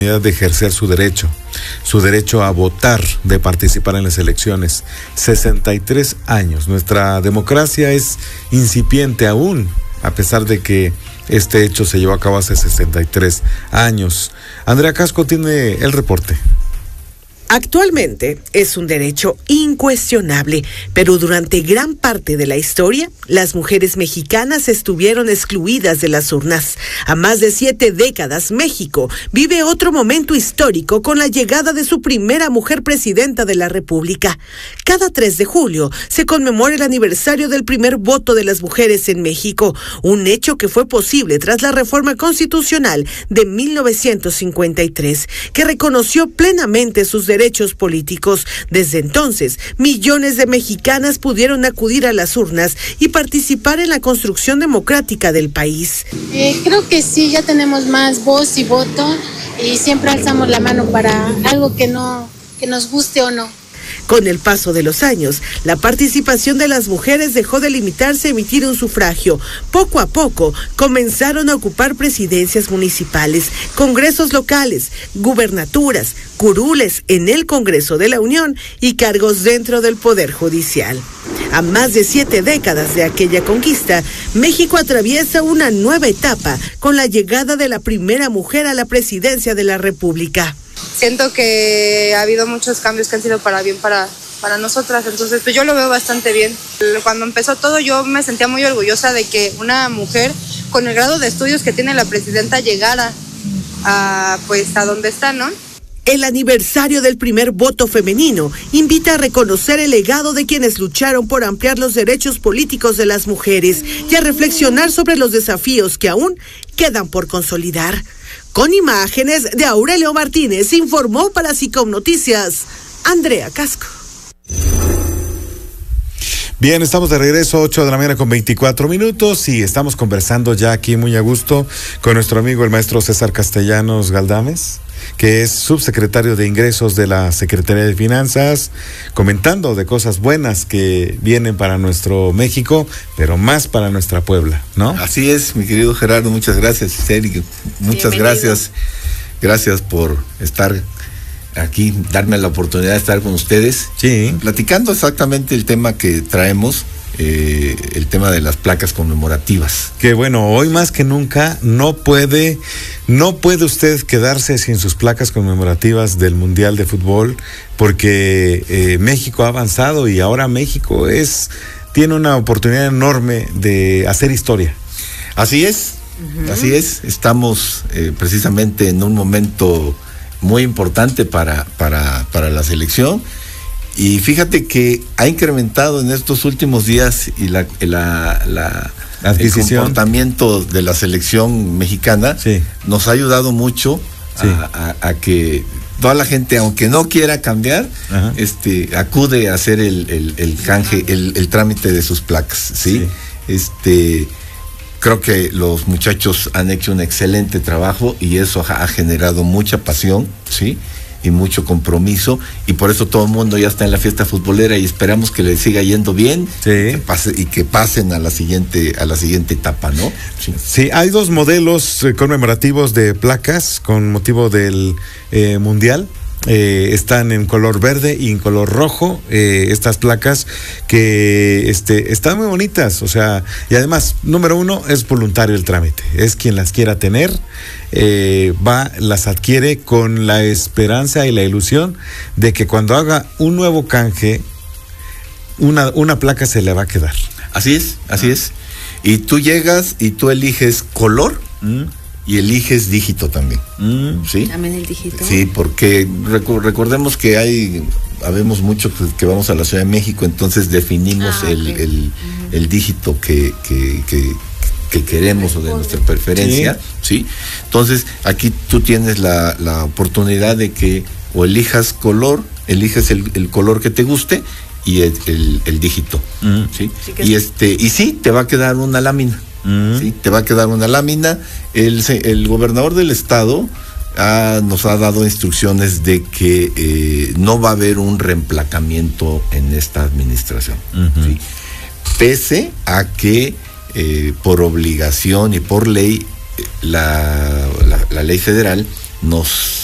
De ejercer su derecho a votar, de participar en las elecciones. 63 años. Nuestra democracia es incipiente aún, a pesar de que este hecho se llevó a cabo hace 63 años. Andrea Casco tiene el reporte. Actualmente es un derecho incuestionable, pero durante gran parte de la historia, las mujeres mexicanas estuvieron excluidas de las urnas. A más de 7 décadas, México vive otro momento histórico con la llegada de su primera mujer presidenta de la República. Cada 3 de julio se conmemora el aniversario del primer voto de las mujeres en México, un hecho que fue posible tras la reforma constitucional de 1953, que reconoció plenamente sus derechos políticos. Desde entonces, millones de mexicanas pudieron acudir a las urnas y participar en la construcción democrática del país. Creo que sí, ya tenemos más voz y voto y siempre alzamos la mano para algo que nos guste o no. Con el paso de los años, la participación de las mujeres dejó de limitarse a emitir un sufragio. Poco a poco, comenzaron a ocupar presidencias municipales, congresos locales, gubernaturas, curules en el Congreso de la Unión y cargos dentro del Poder Judicial. A más de 7 décadas de aquella conquista, México atraviesa una nueva etapa con la llegada de la primera mujer a la presidencia de la República. Siento que ha habido muchos cambios que han sido para bien para nosotras, entonces pues yo lo veo bastante bien. Cuando empezó todo yo me sentía muy orgullosa de que una mujer con el grado de estudios que tiene la presidenta llegara a donde está, ¿no? El aniversario del primer voto femenino invita a reconocer el legado de quienes lucharon por ampliar los derechos políticos de las mujeres y a reflexionar sobre los desafíos que aún quedan por consolidar. Con imágenes de Aurelio Martínez, informó para SICOM Noticias, Andrea Casco. Bien, estamos de regreso, 8 de la mañana con 24 minutos y estamos conversando ya aquí muy a gusto con nuestro amigo el maestro César Castellanos Galdames, que es subsecretario de Ingresos de la Secretaría de Finanzas, comentando de cosas buenas que vienen para nuestro México, pero más para nuestra Puebla, ¿no? Así es, mi querido Gerardo, muchas gracias, Eric, muchas gracias por estar aquí, darme la oportunidad de estar con ustedes, sí, platicando exactamente el tema que traemos, el tema de las placas conmemorativas. Que bueno, hoy más que nunca no puede usted quedarse sin sus placas conmemorativas del Mundial de Fútbol, porque México ha avanzado y ahora México tiene una oportunidad enorme de hacer historia. Así es, así es, estamos precisamente en un momento muy importante para la selección. Y fíjate que ha incrementado en estos últimos días y el comportamiento de la selección mexicana, sí, nos ha ayudado mucho, sí, a que toda la gente, aunque no quiera cambiar, acude a hacer el canje, el trámite de sus placas, ¿sí? Creo que los muchachos han hecho un excelente trabajo y eso ha generado mucha pasión, ¿sí?, y mucho compromiso, y por eso todo el mundo ya está en la fiesta futbolera y esperamos que le siga yendo bien, sí, que pasen a la siguiente etapa, ¿no? Sí, sí, hay 2 modelos conmemorativos de placas con motivo del Mundial. Están en color verde y en color rojo, estas placas que están muy bonitas, o sea, y además, número 1, es voluntario el trámite, es quien las quiera tener, las adquiere con la esperanza y la ilusión de que cuando haga un nuevo canje, una placa se le va a quedar. Así es, y tú llegas y tú eliges color, y eliges dígito también, ¿sí? También el dígito. Sí, porque recordemos que habemos mucho que vamos a la Ciudad de México, entonces definimos el dígito que queremos o de nuestra preferencia, ¿sí? Entonces aquí tú tienes la oportunidad de que o eliges el color que te guste y el dígito, ¿sí? Y sí, te va a quedar una lámina. Sí, te va a quedar una lámina. El gobernador del estado nos ha dado instrucciones de que no va a haber un reemplacamiento en esta administración, ¿sí? Pese a que por obligación y por ley la ley federal nos